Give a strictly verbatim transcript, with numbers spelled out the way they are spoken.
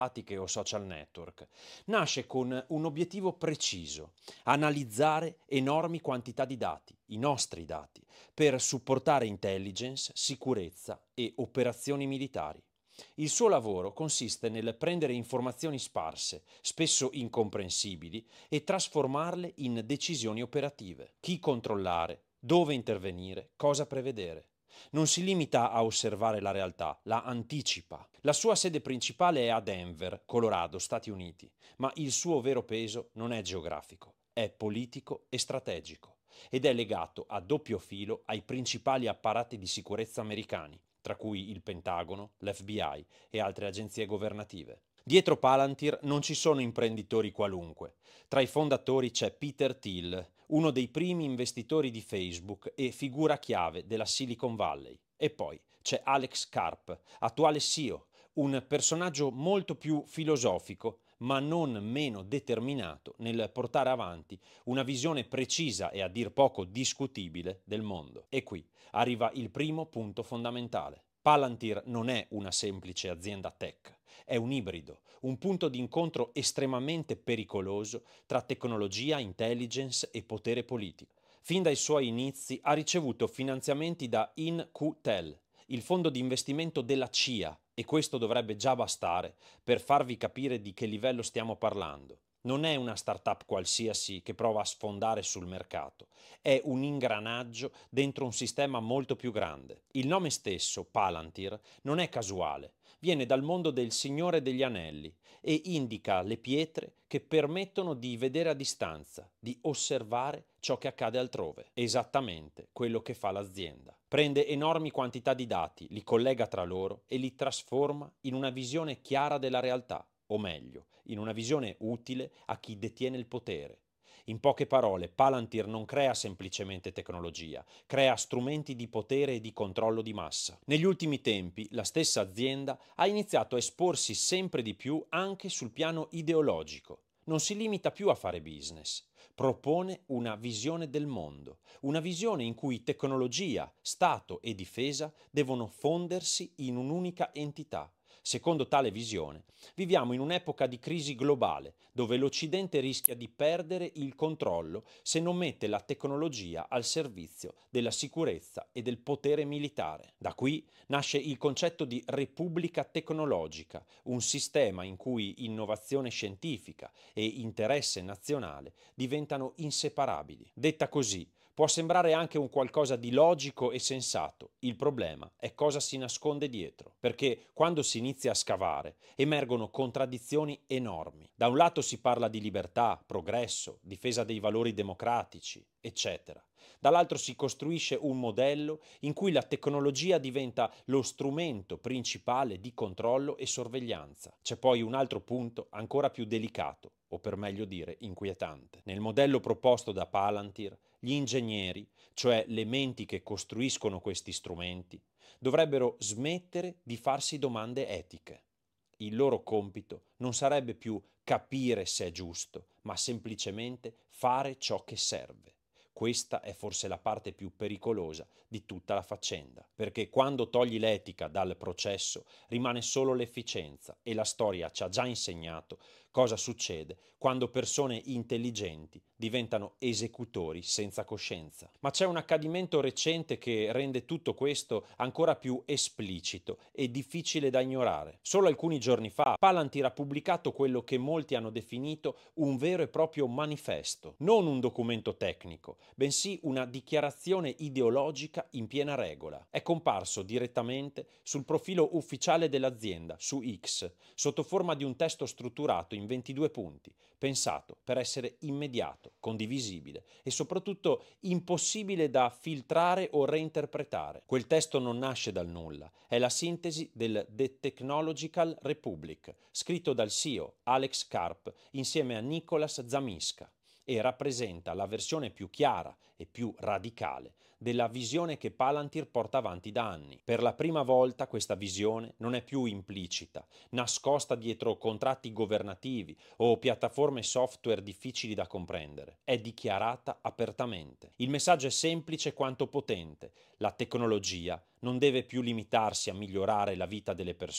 pratiche o social network, nasce con un obiettivo preciso: analizzare enormi quantità di dati, i nostri dati, per supportare intelligence, sicurezza e operazioni militari. Il suo lavoro consiste nel prendere informazioni sparse, spesso incomprensibili, e trasformarle in decisioni operative. Chi controllare, dove intervenire, cosa prevedere. Non si limita a osservare la realtà, la anticipa. La sua sede principale è a Denver, Colorado, Stati Uniti, ma il suo vero peso non è geografico, è politico e strategico ed è legato a doppio filo ai principali apparati di sicurezza americani, tra cui il Pentagono, l'F B I e altre agenzie governative. Dietro Palantir non ci sono imprenditori qualunque. Tra i fondatori c'è Peter Thiel, uno dei primi investitori di Facebook e figura chiave della Silicon Valley. E poi c'è Alex Karp, attuale C E O, un personaggio molto più filosofico, ma non meno determinato nel portare avanti una visione precisa e a dir poco discutibile del mondo. E qui arriva il primo punto fondamentale. Palantir non è una semplice azienda tech, è un ibrido, un punto di incontro estremamente pericoloso tra tecnologia, intelligence e potere politico. Fin dai suoi inizi ha ricevuto finanziamenti da InQtel, il fondo di investimento della C I A, e questo dovrebbe già bastare per farvi capire di che livello stiamo parlando. Non è una startup qualsiasi che prova a sfondare sul mercato, è un ingranaggio dentro un sistema molto più grande. Il nome stesso, Palantir, non è casuale, viene dal mondo del Signore degli Anelli e indica le pietre che permettono di vedere a distanza, di osservare ciò che accade altrove. Esattamente quello che fa l'azienda. Prende enormi quantità di dati, li collega tra loro e li trasforma in una visione chiara della realtà, o meglio, in una visione utile a chi detiene il potere. In poche parole, Palantir non crea semplicemente tecnologia, crea strumenti di potere e di controllo di massa. Negli ultimi tempi, la stessa azienda ha iniziato a esporsi sempre di più anche sul piano ideologico. Non si limita più a fare business, propone una visione del mondo, una visione in cui tecnologia, Stato e difesa devono fondersi in un'unica entità. Secondo tale visione, viviamo in un'epoca di crisi globale, dove l'Occidente rischia di perdere il controllo se non mette la tecnologia al servizio della sicurezza e del potere militare. Da qui nasce il concetto di Repubblica tecnologica, un sistema in cui innovazione scientifica e interesse nazionale diventano inseparabili. Detta così, può sembrare anche un qualcosa di logico e sensato. Il problema è cosa si nasconde dietro, perché quando si inizia a scavare emergono contraddizioni enormi. Da un lato si parla di libertà, progresso, difesa dei valori democratici, eccetera. Dall'altro si costruisce un modello in cui la tecnologia diventa lo strumento principale di controllo e sorveglianza. C'è poi un altro punto ancora più delicato, o per meglio dire inquietante. Nel modello proposto da Palantir, gli ingegneri, cioè le menti che costruiscono questi strumenti, dovrebbero smettere di farsi domande etiche. Il loro compito non sarebbe più capire se è giusto, ma semplicemente fare ciò che serve. Questa è forse la parte più pericolosa di tutta la faccenda, perché quando togli l'etica dal processo rimane solo l'efficienza e la storia ci ha già insegnato cosa succede quando persone intelligenti diventano esecutori senza coscienza. Ma c'è un accadimento recente che rende tutto questo ancora più esplicito e difficile da ignorare. Solo alcuni giorni fa Palantir ha pubblicato quello che molti hanno definito un vero e proprio manifesto, non un documento tecnico, bensì una dichiarazione ideologica in piena regola. È comparso direttamente sul profilo ufficiale dell'azienda, su X, sotto forma di un testo strutturato in ventidue punti, pensato per essere immediato, condivisibile e soprattutto impossibile da filtrare o reinterpretare. Quel testo non nasce dal nulla, è la sintesi del The Technological Republic, scritto dal C E O Alex Karp insieme a Nicholas Zamiska, e rappresenta la versione più chiara e più radicale della visione che Palantir porta avanti da anni. Per la prima volta questa visione non è più implicita, nascosta dietro contratti governativi o piattaforme software difficili da comprendere. È dichiarata apertamente. Il messaggio è semplice quanto potente. La tecnologia non deve più limitarsi a migliorare la vita delle persone,